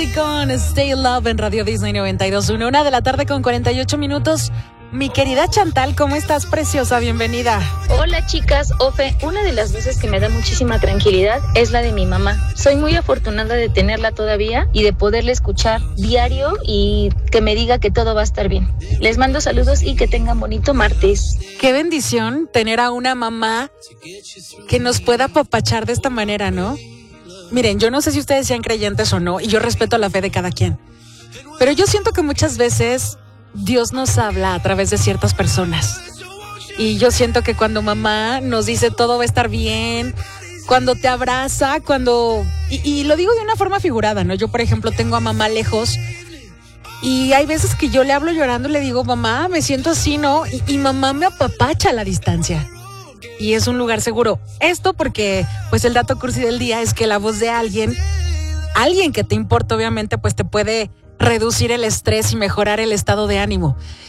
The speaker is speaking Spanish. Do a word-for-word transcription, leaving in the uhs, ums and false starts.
Con Stay Love en Radio Disney noventa y dos punto uno, una de la tarde con cuarenta y ocho minutos. Mi querida Chantal, ¿cómo estás, preciosa? Bienvenida. Hola, chicas. Ofe, una de las voces que me da muchísima tranquilidad es la de mi mamá. Soy muy afortunada de tenerla todavía y de poderla escuchar diario y que me diga que todo va a estar bien. Les mando saludos y que tengan bonito martes. Qué bendición tener a una mamá que nos pueda apapachar de esta manera, ¿no? Miren, yo no sé si ustedes sean creyentes o no, y yo respeto la fe de cada quien. Pero yo siento que muchas veces Dios nos habla a través de ciertas personas. Y yo siento que cuando mamá nos dice todo va a estar bien, cuando te abraza, cuando... Y, y lo digo de una forma figurada, ¿no? Yo, por ejemplo, tengo a mamá lejos y hay veces que yo le hablo llorando y le digo, mamá, me siento así, ¿no? Y, y mamá me apapacha a la distancia. Y es un lugar seguro. Esto porque, pues el dato cursi del día es que la voz de alguien, alguien que te importa obviamente, pues te puede reducir el estrés y mejorar el estado de ánimo.